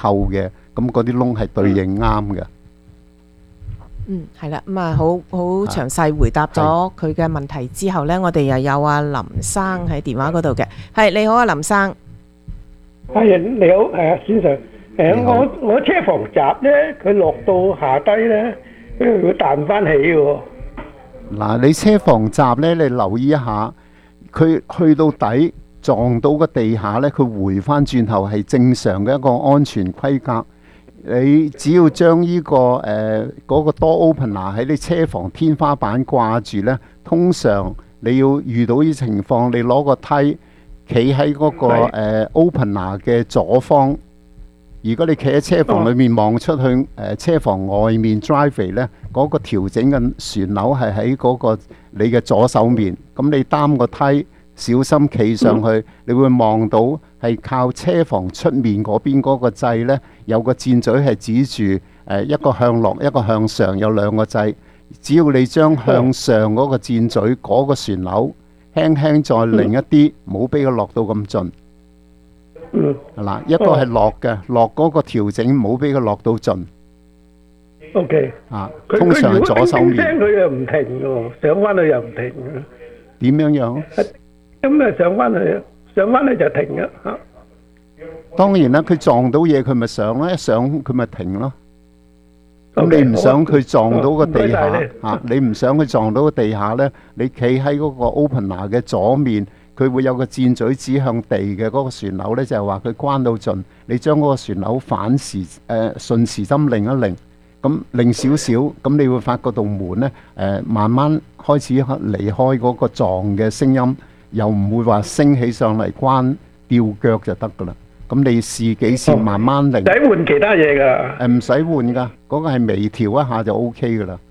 扣嘅，咁嗰啲窿係對應啱嘅。 係啦，咁啊好詳細回答咗佢嘅問題之後呢，我哋又有阿林生喺電話嗰度嘅。係，你好啊，林生。 係，你好，係啊，先生。我車房閘咧，佢落到下低咧，佢會彈翻起嘅。 嗱，你車房閘咧，你留意一下，佢去到底撞到個地下咧，佢回翻轉頭係正常嘅一個安全規格。你只要將呢嗰個 door opener 喺你車房天花板掛住咧，通常你要遇到呢情況，你攞個梯企喺嗰個opener 嘅左方。如果你企喺車房裏面望出去車房外面 driveway 咧，嗰個調整嘅旋鈕係喺嗰個你嘅左手面。咁你擔個梯，小心企上去，你會望到係靠車房出面嗰邊嗰個掣呢，有個箭嘴係指住一個向落，一個向上，有兩個掣。只要你將向上嗰個箭嘴嗰個旋鈕輕輕再擰一啲，冇俾佢落到咁盡。嗱，一個係落嘅，落嗰個調整冇俾佢落到盡。 OK。 通常係左手面。 佢又唔停嘅，上翻去又唔停嘅。 點樣樣？ 咁啊，上翻去就停啦。 當然啦，佢撞到嘢佢咪上啦，一上佢咪停咯。咁你唔想佢撞到個地下你唔想佢撞到個地下呢？你企喺嗰個 opener 嘅左面。佢會有個箭嘴指向地嘅嗰個旋鈕呢，就係話佢關到盡。你將嗰個旋鈕反時順時針擰一擰，咁擰少少，咁你會發覺道門呢慢慢開始離開嗰個撞嘅聲音，又唔會話升起上嚟關吊腳就得噶啦。咁你試幾次慢慢擰。唔使換其他嘢㗎？ 唔使換㗎，嗰個係微調一下就 OK 㗎啦。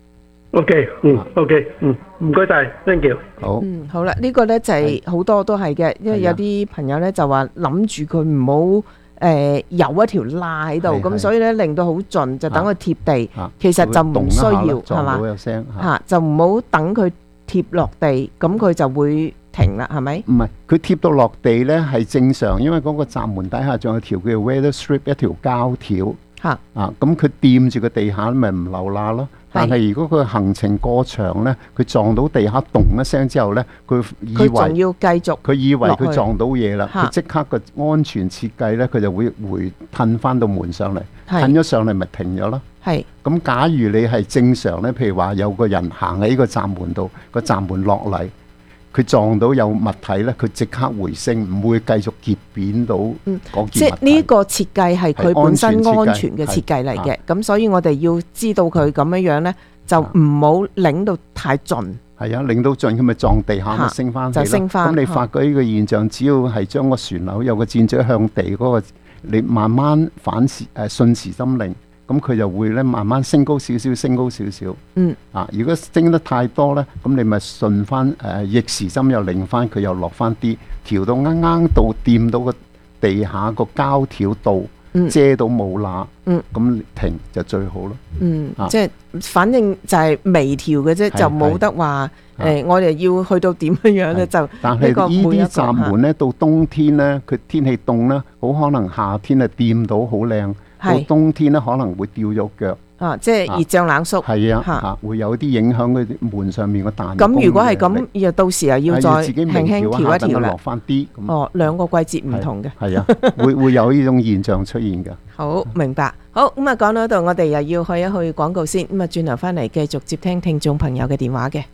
OK， OK， 唔該晒 ，thank you。 好， 好啦，呢個呢就係好多都係嘅，因為有啲朋友呢就話諗住佢唔好有一條罅喺度，咁所以呢令到好盡，就等佢貼地，其實就唔需要係嘛，就唔好等佢貼落地，咁佢就會停啦，係咪？ 唔係，佢貼到落地呢係正常，因為嗰個閘門底下仲有條叫 weather strip 一條膠條，咁佢掂住個地下咪唔漏罅咯。但係如果佢行程過長呢，佢撞到地下咚一聲之後呢，佢仲要繼續， 佢以為佢撞到嘢啦，佢即刻個安全設計呢，佢就會褪翻到門上嚟，褪咗上嚟咪停咗咯。咁假如你係正常呢，譬如話有個人行喺個閘門度，個閘門落嚟，佢撞到有物體呢，佢即刻回升，唔會繼續結扁到嗰件物體。 即係呢個設計係佢本身安全嘅設計嚟嘅，咁所以我哋要知道佢咁樣呢，就唔好擰到太盡。 係啊，擰到盡佢咪撞地下咪升翻起咯。咁你發覺呢個現象，只要係將個旋鈕有個箭嘴向地嗰個，你慢慢順時針擰。咁佢就會咧慢慢升高少少，升高少少。如果升得太多咧，咁你咪順翻逆時針又擰翻，佢又落翻啲，調到啱啱到掂到個地下個膠條度，遮到冇罅，咁停就最好咯。 即係反正就係微調嘅啫，就冇得話我哋要去到點樣咧就。 但係呢啲閘門咧，到冬天咧，佢天氣凍咧，好可能夏天啊掂到好靚。到冬天咧可能會掉咗腳， 即係熱脹冷縮， 係啊，會有啲影響佢門上面個彈弓。 咁如果係咁，又到時又要再輕輕調一調啦， 落翻啲。 兩個季節唔同嘅， 係啊，會有呢種現象出現嘅。 好，明白。好，咁啊講到度，我哋又要去一去廣告先，咁啊轉頭翻嚟繼續接聽聽眾朋友嘅電話嘅。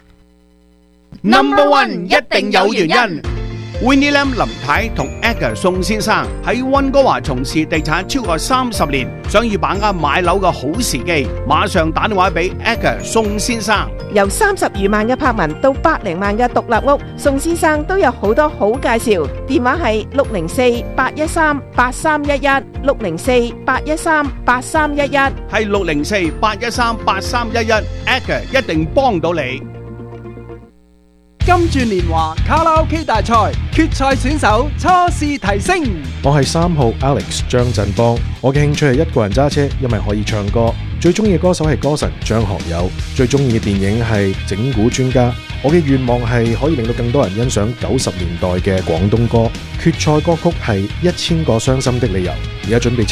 Number One 一定有原因。Winnie Lam 林太同 Edgar 宋先生喺溫哥華從事地產超過30年，想要把握買樓嘅好時機，馬上打電話俾 Edgar 宋先生。 由30餘萬嘅柏文到100萬嘅獨立屋，宋先生都有好多好介紹。電話係604-813-8311 604-813-8311， 係604-813-8311 Edgar 一定幫到你。 金鑽年華卡拉 OK 大賽決賽選手初試提升。 我係3號 Alex 張振邦，我嘅興趣係一個人揸車，因為可以唱歌。最中意嘅歌手係歌神張學友，最中意嘅電影係整蠱專家。我嘅願望係可以令到更多人欣賞90年代嘅廣東歌。決賽歌曲係1000個傷心的理由。而家準備